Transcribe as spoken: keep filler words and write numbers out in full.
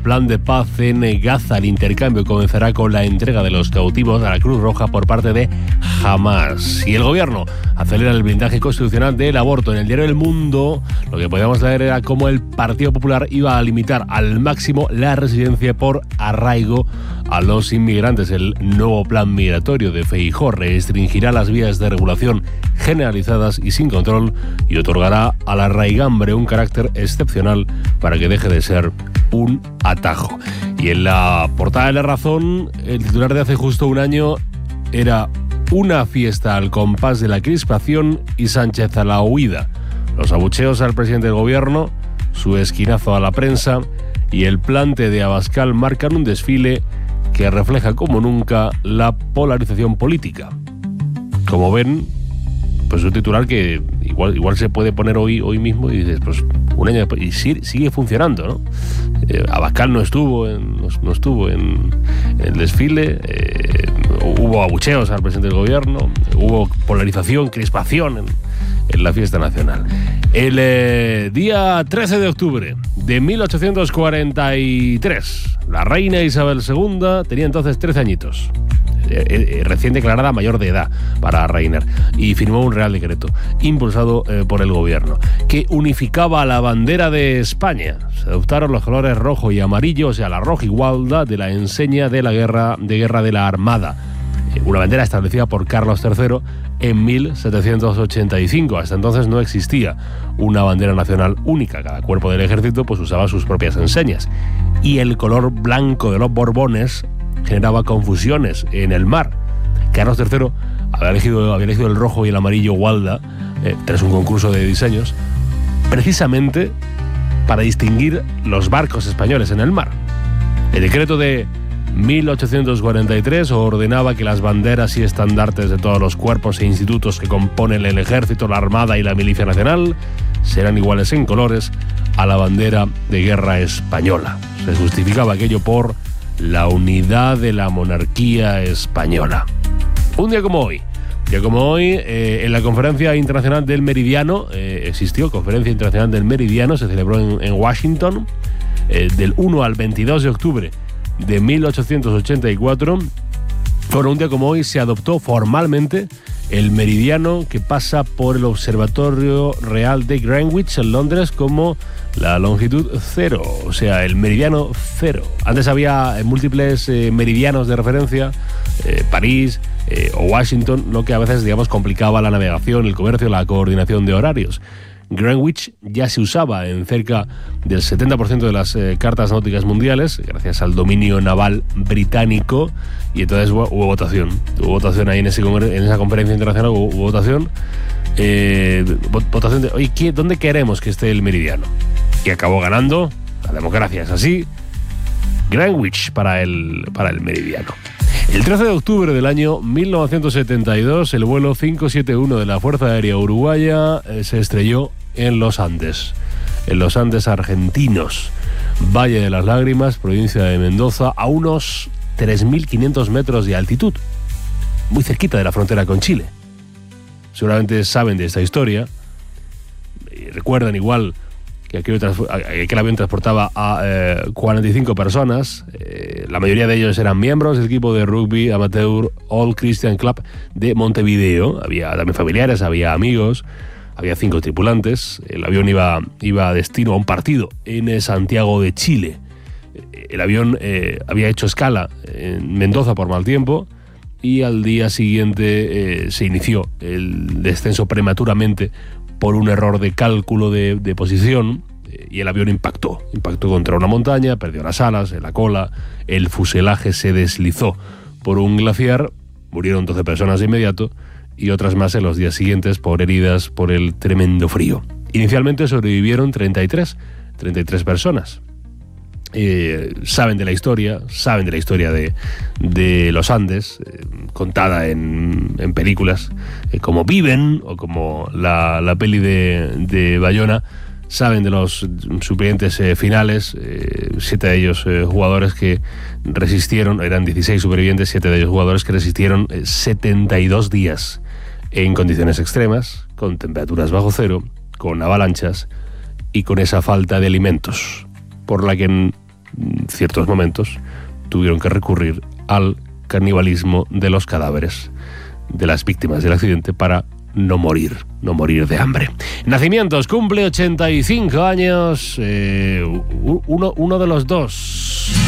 plan de paz en Gaza. El intercambio comenzará con la entrega de los cautivos a la Cruz Roja por parte de Hamas. Y el gobierno acelera el blindaje constitucional del aborto. En el diario El Mundo, lo que podíamos leer era cómo el Partido Popular iba a limitar al máximo la residencia por arraigo a los inmigrantes. El nuevo plan migratorio de Feijóo restringirá las vías de regulación generalizadas y sin control y otorgará a la raigambre un carácter excepcional para que deje de ser un atajo. Y en la portada de La Razón, el titular de hace justo un año era una fiesta al compás de la crispación y Sánchez a la huida. Los abucheos al presidente del gobierno, su esquinazo a la prensa y el plante de Abascal marcan un desfile que refleja como nunca la polarización política. Como ven, pues un titular que igual, igual se puede poner hoy, hoy mismo y dices, pues un año después, y sigue, sigue funcionando, ¿no? Eh, Abascal no estuvo en, no, no estuvo en, en el desfile, eh, hubo abucheos al presidente del gobierno, hubo polarización, crispación en, en la fiesta nacional. El eh, día trece de octubre de mil ochocientos cuarenta y tres, la reina Isabel segunda tenía entonces trece añitos. Eh, eh, recién declarada mayor de edad para reinar, y firmó un real decreto impulsado eh, por el gobierno que unificaba la bandera de España. Se adoptaron los colores rojo y amarillo, o sea, la roja igualda de la enseña de la guerra de guerra de la Armada, eh, una bandera establecida por Carlos tercero en mil setecientos ochenta y cinco. Hasta entonces no existía una bandera nacional única, cada cuerpo del ejército pues usaba sus propias enseñas, y el color blanco de los Borbones generaba confusiones en el mar. Carlos tercero había elegido, había elegido el rojo y el amarillo gualda eh, tras un concurso de diseños, precisamente para distinguir los barcos españoles en el mar. El decreto de mil ochocientos cuarenta y tres ordenaba que las banderas y estandartes de todos los cuerpos e institutos que componen el ejército, la armada y la milicia nacional serán iguales en colores a la bandera de guerra española. Se justificaba aquello por la unidad de la monarquía española. Un día como hoy, día como hoy, eh, en la Conferencia Internacional del Meridiano, eh, existió Conferencia Internacional del Meridiano, se celebró en, en Washington, eh, del uno al veintidós de octubre de mil ochocientos ochenta y cuatro. Bueno, un día como hoy se adoptó formalmente el meridiano que pasa por el Observatorio Real de Greenwich en Londres como la longitud cero, o sea, el meridiano cero. Antes había múltiples eh, meridianos de referencia, eh, París eh, o Washington, lo que a veces, digamos, complicaba la navegación, el comercio, la coordinación de horarios. Greenwich ya se usaba en cerca del setenta por ciento de las eh, cartas náuticas mundiales, gracias al dominio naval británico, y entonces hubo, hubo votación. Hubo votación ahí en, ese en esa conferencia internacional, hubo, hubo votación. Eh, votación de, oye, ¿qué, ¿dónde queremos que esté el meridiano? Y acabó ganando, la democracia es así, Greenwich para el, para el meridiano. El trece de octubre del año mil novecientos setenta y dos, el vuelo cinco setenta y uno de la Fuerza Aérea Uruguaya eh, se estrelló en los Andes, en los Andes argentinos, Valle de las Lágrimas, provincia de Mendoza, a unos tres mil quinientos metros de altitud, muy cerquita de la frontera con Chile. Seguramente saben de esta historia, y recuerdan igual que aquel, aquel avión transportaba a eh, cuarenta y cinco personas, eh, la mayoría de ellos eran miembros del equipo de rugby amateur All Christian Club de Montevideo. Había también familiares, había amigos, había cinco tripulantes. El avión iba, iba a destino a un partido en Santiago de Chile. El avión eh, había hecho escala en Mendoza por mal tiempo y al día siguiente eh, se inició el descenso prematuramente por un error de cálculo de, de posición, eh, y el avión impactó. Impactó contra una montaña, perdió las alas, la cola, el fuselaje se deslizó por un glaciar, murieron doce personas de inmediato y otras más en los días siguientes por heridas por el tremendo frío. Inicialmente sobrevivieron treinta y tres personas. Eh, saben de la historia, saben de la historia de, de los Andes, eh, contada en, en películas eh, como Viven o como la, la peli de, de Bayona. Saben de los supervivientes eh, finales, eh, siete de ellos eh, jugadores que resistieron, eran dieciséis supervivientes, siete de ellos jugadores que resistieron eh, setenta y dos días en condiciones extremas, con temperaturas bajo cero, con avalanchas y con esa falta de alimentos, por la que en ciertos momentos tuvieron que recurrir al canibalismo de los cadáveres de las víctimas del accidente para no morir, no morir de hambre. Nacimientos, cumple ochenta y cinco años, eh, uno, uno de los dos.